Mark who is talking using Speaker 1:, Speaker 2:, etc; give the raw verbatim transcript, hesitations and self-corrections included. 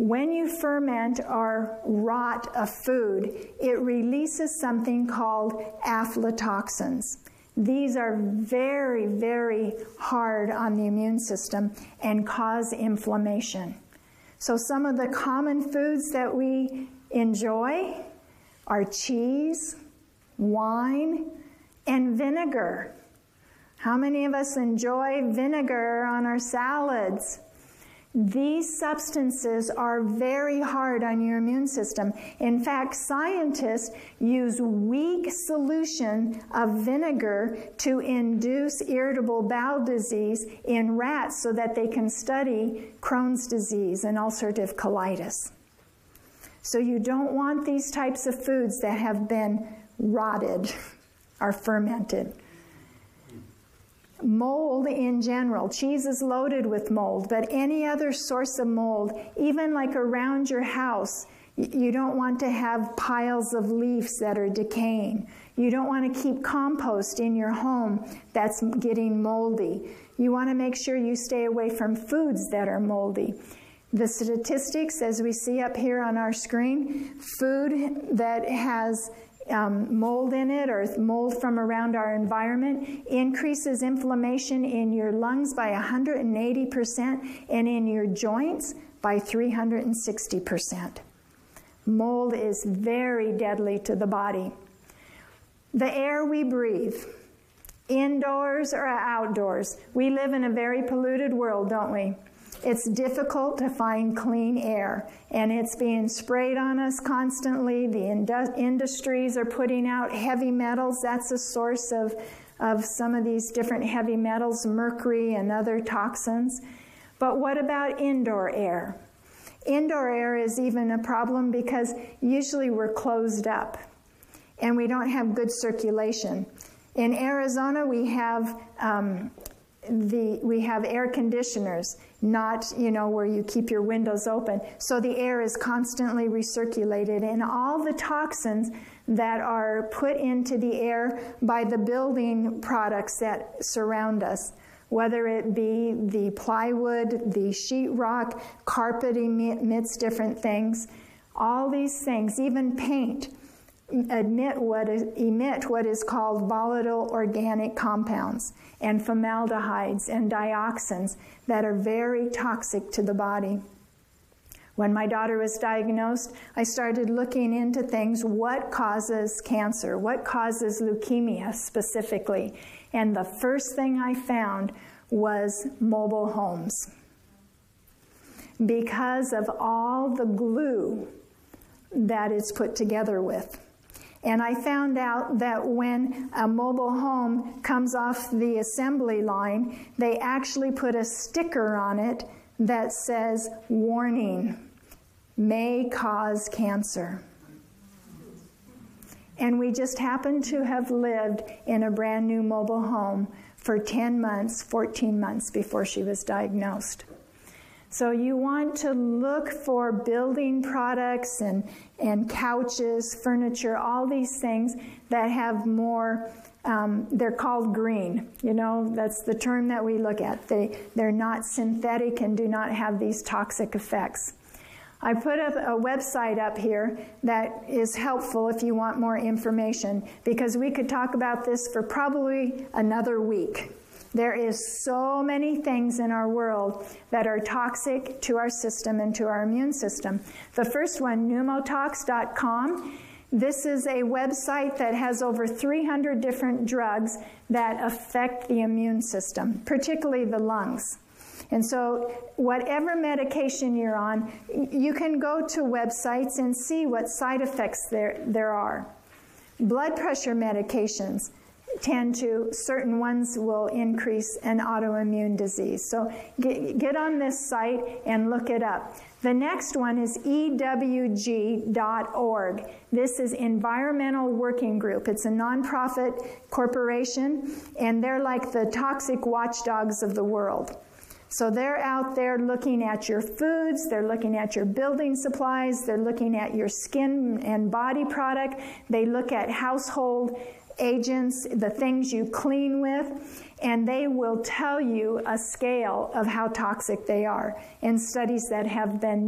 Speaker 1: When you ferment or rot a food, it releases something called aflatoxins. These are very, very hard on the immune system and cause inflammation. So some of the common foods that we enjoy are cheese, wine, and vinegar. How many of us enjoy vinegar on our salads? These substances are very hard on your immune system. In fact, scientists use weak solution of vinegar to induce irritable bowel disease in rats so that they can study Crohn's disease and ulcerative colitis. So you don't want these types of foods that have been rotted or fermented. Mold in general. Cheese is loaded with mold, but any other source of mold, even like around your house, you don't want to have piles of leaves that are decaying. You don't want to keep compost in your home that's getting moldy. You want to make sure you stay away from foods that are moldy. The statistics, as we see up here on our screen, food that has Um, mold in it or mold from around our environment increases inflammation in your lungs by one hundred eighty percent and in your joints by three hundred sixty percent. Mold is very deadly to the body. The air we breathe, indoors or outdoors, we live in a very polluted world, don't we? It's difficult to find clean air, and it's being sprayed on us constantly. The indu- industries are putting out heavy metals. That's a source of, of some of these different heavy metals, mercury and other toxins. But what about indoor air? Indoor air is even a problem because usually we're closed up, and we don't have good circulation. In Arizona, we have um, the we have air conditioners, not, you know, where you keep your windows open. So the air is constantly recirculated, and all the toxins that are put into the air by the building products that surround us, whether it be the plywood, the sheetrock, carpet emits different things. All these things, even paint, emit what is, emit what is called volatile organic compounds and formaldehydes and dioxins that are very toxic to the body. When my daughter was diagnosed, I started looking into things. What causes cancer? What causes leukemia specifically? And the first thing I found was mobile homes. Because of all the glue that it's put together with. And I found out that when a mobile home comes off the assembly line, they actually put a sticker on it that says, warning, may cause cancer. And we just happened to have lived in a brand new mobile home for ten months, fourteen months before she was diagnosed. So you want to look for building products and, and couches, furniture, all these things that have more, um, they're called green. You know, that's the term that we look at. They, they're not synthetic and do not have these toxic effects. I put a, a website up here that is helpful if you want more information, because we could talk about this for probably another week. There is so many things in our world that are toxic to our system and to our immune system. The first one, pneumotox dot com. This is a website that has over three hundred different drugs that affect the immune system, particularly the lungs. And so whatever medication you're on, you can go to websites and see what side effects there, there are. Blood pressure medications tend to, certain ones will increase an autoimmune disease. So get, get on this site and look it up. The next one is E W G dot org. This is Environmental Working Group. It's a nonprofit corporation, and they're like the toxic watchdogs of the world. So they're out there looking at your foods, they're looking at your building supplies, they're looking at your skin and body product, they look at household agents, the things you clean with, and they will tell you a scale of how toxic they are in studies that have been